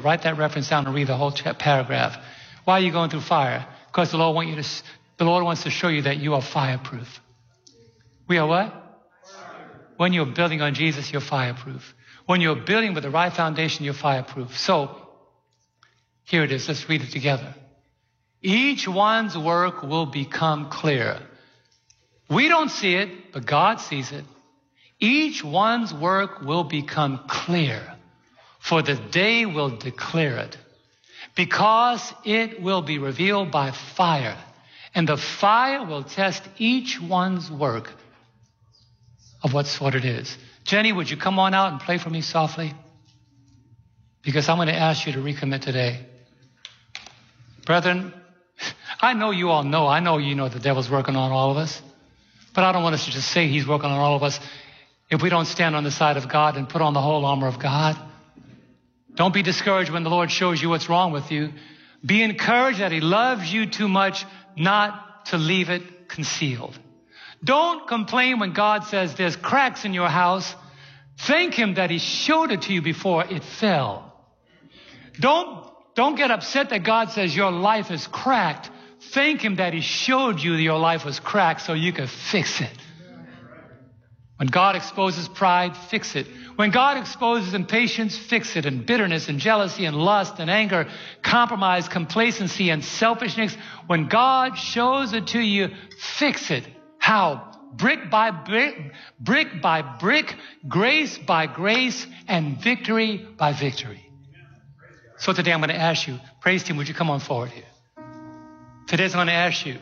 Write that reference down and read the whole paragraph. Why are you going through fire? Because the Lord wants to show you that you are fireproof. We are what? When you're building on Jesus, you're fireproof. When you're building with the right foundation, you're fireproof. So, here it is. Let's read it together. Each one's work will become clear. We don't see it, but God sees it. Each one's work will become clear, for the day will declare it, because it will be revealed by fire, and the fire will test each one's work of what sort it is. Jenny, would you come on out and play for me softly? Because I'm going to ask you to recommit today. Brethren, I know you all know. I know you know the devil's working on all of us. But I don't want us to just say he's working on all of us if we don't stand on the side of God and put on the whole armor of God. Don't be discouraged when the Lord shows you what's wrong with you. Be encouraged that he loves you too much not to leave it concealed. Don't complain when God says there's cracks in your house. Thank him that he showed it to you before it fell. Don't get upset that God says your life is cracked. Thank him that he showed you that your life was cracked so you could fix it. When God exposes pride, fix it. When God exposes impatience, fix it. And bitterness and jealousy and lust and anger, compromise, complacency and selfishness. When God shows it to you, fix it. How? Brick by brick, brick by brick, grace by grace, and victory by victory. So today I'm going to ask you, praise team, would you come on forward here? Today I'm going to ask you,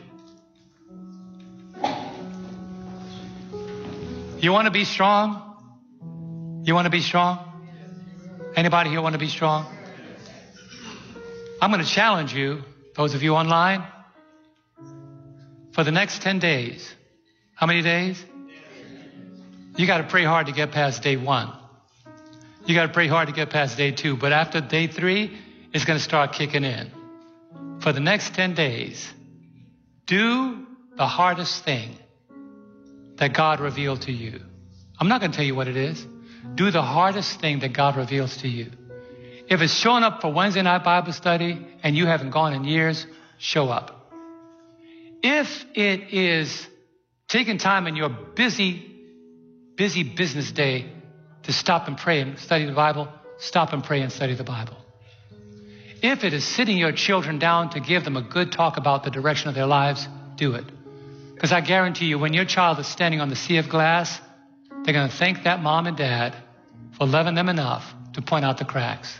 you want to be strong? You want to be strong? Anybody here want to be strong? I'm going to challenge you, those of you online, for the next 10 days. How many days? You got to pray hard to get past day 1. You got to pray hard to get past day 2. But after day 3, it's going to start kicking in. For the next 10 days, do the hardest thing that God revealed to you. I'm not going to tell you what it is. Do the hardest thing that God reveals to you. If it's showing up for Wednesday night Bible study and you haven't gone in years, show up. If it is taking time in your busy business day to stop and pray and study the Bible, stop and pray and study the Bible. If it is sitting your children down to give them a good talk about the direction of their lives, do it. Because I guarantee you, when your child is standing on the sea of glass, they're going to thank that mom and dad for loving them enough to point out the cracks.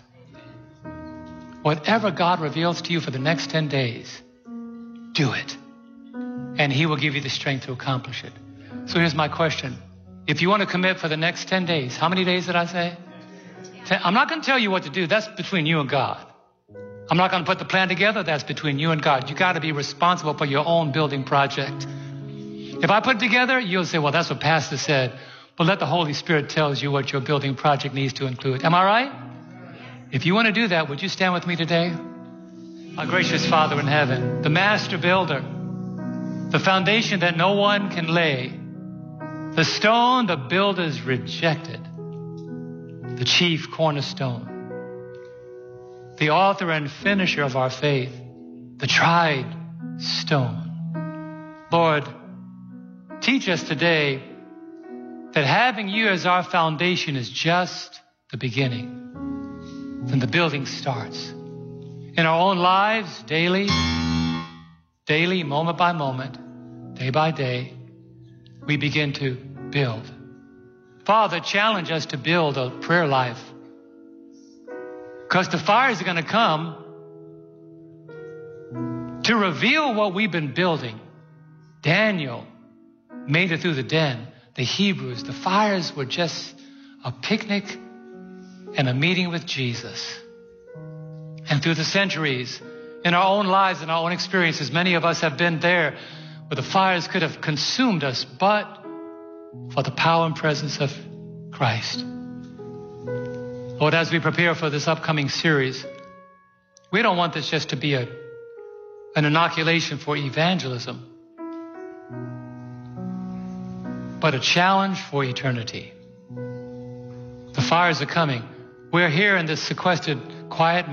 Whatever God reveals to you for the next 10 days, do it. And he will give you the strength to accomplish it. So here's my question. If you want to commit for the next 10 days, how many days did I say? 10. I'm not going to tell you what to do. That's between you and God. I'm not going to put the plan together. That's between you and God. You got to be responsible for your own building project. If I put it together, you'll say, well, that's what Pastor said. But let the Holy Spirit tell you what your building project needs to include. Am I right? If you want to do that, would you stand with me today? Our gracious Father in heaven, the master builder, the foundation that no one can lay, the stone the builders rejected, the chief cornerstone, the author and finisher of our faith, the tried stone. Lord, teach us today that having you as our foundation is just the beginning. Then the building starts. In our own lives, daily, moment by moment, day by day, we begin to build. Father, challenge us to build a prayer life. Because the fires are going to come to reveal what we've been building. Daniel made it through the den. The Hebrews, the fires were just a picnic and a meeting with Jesus. And through the centuries, in our own lives, in our own experiences, many of us have been there where the fires could have consumed us, but for the power and presence of Christ. Lord, as we prepare for this upcoming series, we don't want this just to be an inoculation for evangelism, but a challenge for eternity. The fires are coming. We're here in this sequestered, quiet